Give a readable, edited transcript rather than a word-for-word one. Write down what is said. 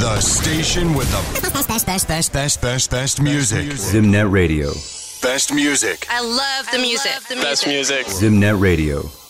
The station with the best music. Zimnet Radio. Best music. I love the music. Best music. Zimnet Radio.